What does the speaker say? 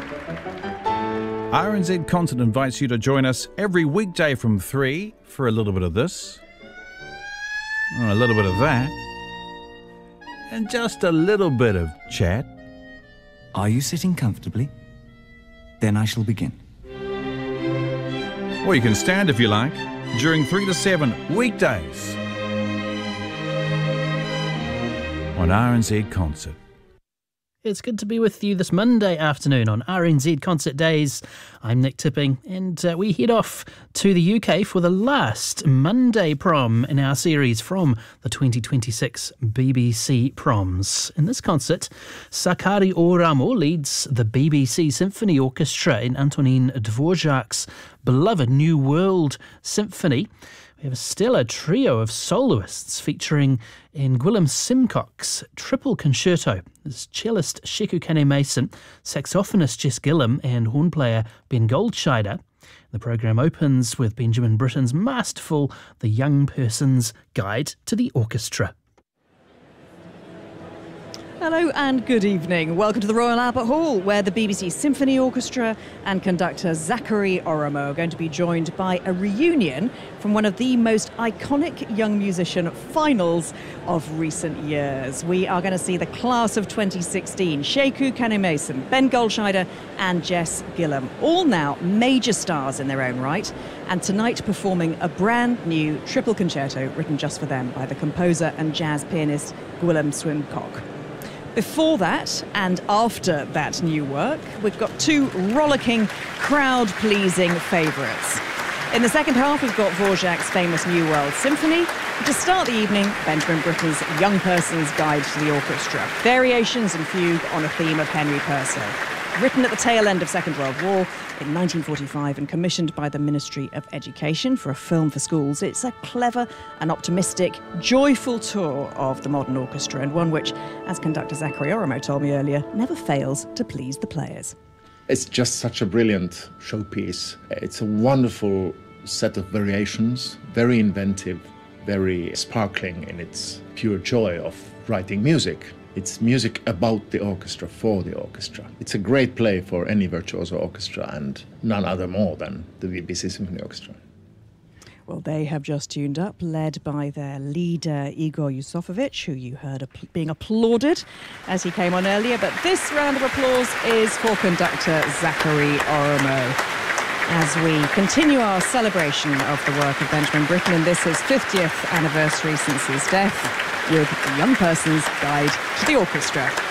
RNZ Concert invites you to join us every weekday from 3 for a little bit of this, a little bit of that, and just a little bit of chat. Are you sitting comfortably? Then I shall begin. Or you can stand if you like, during 3 to 7 weekdays on RNZ Concert. It's good to be with you this Monday afternoon on RNZ Concert Days. I'm Nick Tipping, and we head off to the UK for the last Monday prom in our series from the 2026 BBC Proms. In this concert, Sakari Oramo leads the BBC Symphony Orchestra in Antonin Dvorak's beloved New World Symphony. We have a stellar trio of soloists featuring in Gwilym Simcock's triple concerto. There's cellist Sheku Kane-Mason, saxophonist Jess Gillum and horn player Ben Goldscheider. The programme opens with Benjamin Britten's masterful The Young Person's Guide to the Orchestra. Hello and good evening. Welcome to the Royal Albert Hall, where the BBC Symphony Orchestra and conductor Zachary Oromo are going to be joined by a reunion from one of the most iconic young musician finals of recent years. We are going to see the class of 2016, Sheku Kane-Mason, Ben Goldscheider and Jess Gillum, all now major stars in their own right, and tonight performing a brand new triple concerto written just for them by the composer and jazz pianist Gwilym Simcock. Before that and after that new work, we've got two rollicking, crowd-pleasing favourites. In the second half, we've got Dvorak's famous New World Symphony. To start the evening, Benjamin Britten's Young Person's Guide to the Orchestra. Variations and fugue on a theme of Henry Purcell. Written at the tail end of Second World War in 1945 and commissioned by the Ministry of Education for a film for schools, it's a clever and optimistic, joyful tour of the modern orchestra, and one which, as conductor Zachary Oromo told me earlier, never fails to please the players. It's just such a brilliant showpiece. It's a wonderful set of variations, very inventive, very sparkling in its pure joy of writing music. It's music about the orchestra, for the orchestra. It's a great play for any virtuoso orchestra, and none other more than the BBC Symphony Orchestra. Well, they have just tuned up, led by their leader, Igor Yusufovich, who you heard being applauded as he came on earlier. But this round of applause is for conductor Zachary Oromo, as we continue our celebration of the work of Benjamin Britten, and this is 50th anniversary since his death, with The Young Person's Guide to the Orchestra.